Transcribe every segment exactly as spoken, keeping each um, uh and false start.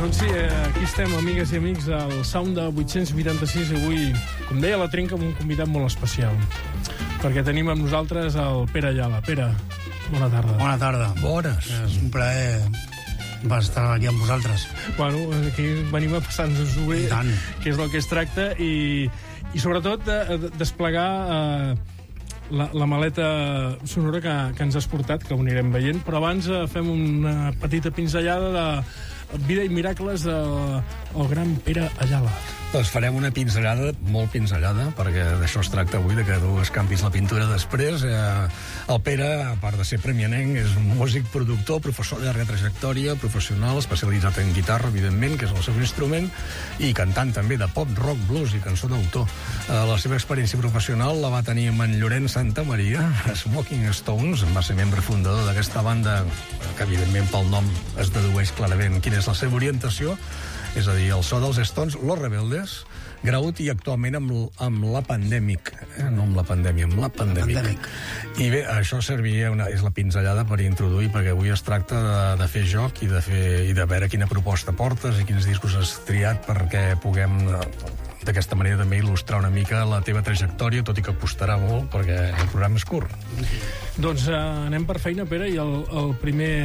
Doncs sí, aquí estem, amigues i amics, al Sound de vuit-cents vuitanta-sis, i avui, com deia la Trinca, amb un convidat molt especial, perquè tenim amb nosaltres el Pere Ayala. Pere, bona tarda. Bona tarda. Bones. És un plaer va estar aquí amb vosaltres. Bueno, aquí venim a passar-nos-ho bé, que és del que es tracta, i, i sobretot de, de desplegar eh, la, la maleta sonora que, que ens has portat, que ho anirem veient, però abans eh, fem una petita pinzellada de vida i miracles del gran Pere Ayala. Doncs farem una pinzellada, molt pinzellada, perquè d'això es tracta avui, de que tu escampis la pintura després. Eh, el Pere, a part de ser premianenc, és un músic, productor, professor de llarga trajectòria, professional, especialitzat en guitarra, evidentment, que és el seu instrument, i cantant també de pop, rock, blues i cançó d'autor. Eh, la seva experiència professional la va tenir amb en Llorenç Santamaria, Smoking Stones, va ser membre fundador d'aquesta banda, que evidentment pel nom es dedueix clarament quina és la seva orientació, és a dir, el so dels Stones, Los Rebeldes, graut i actualment amb, amb la Pandèmic, eh? no amb la pandèmia, amb la Pandèmic. Pandèmic. I bé, això servia, una, és la pinzellada per introduir, perquè avui es tracta de, de fer joc i de, fer, i de veure quina proposta portes i quins discos has triat perquè puguem d'aquesta manera també il·lustrar una mica la teva trajectòria, tot i que costarà molt, perquè el programa és curt. Doncs eh, anem per feina, Pere, i el, el primer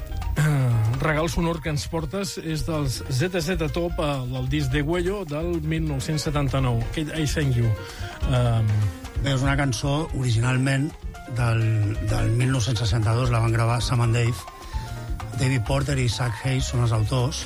regal sonor que ens portes és dels zeta zeta Top, del disc de Huello del mil nou-cents setanta-nou, aquell I Thank You. Um... Bé, és una cançó originalment del, del mil nou-cents seixanta-dos, la van gravar Sam and Dave. David Porter i Zach Hayes són els autors,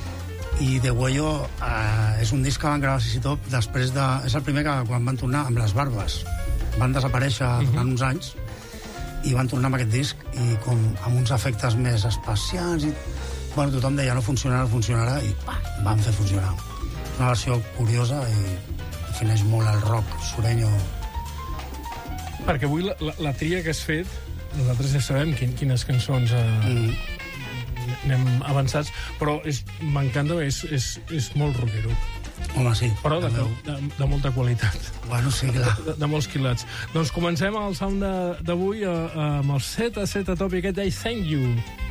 i The Huello eh, és un disc que van gravar a C C Top després de... És el primer que quan van tornar amb les barbes. Van desaparèixer uh-huh. durant uns anys i van tornar amb aquest disc i com amb uns efectes més especials i bueno, tothom deia no funcionarà, no funcionarà i pa, van fer funcionar. És una versió curiosa i defineix molt el rock sureño. Perquè avui la, la, la tria que has fet, nosaltres ja sabem quin, quines cançons eh, mm. anem avançats, però m'encanta, és, és, és molt rockero. Home, sí. Però de, de, de molta qualitat. Bueno, sí, clar. De, de molts quilats. Doncs comencem el sound d'avui amb el zeta zeta Top i aquest I Thank You.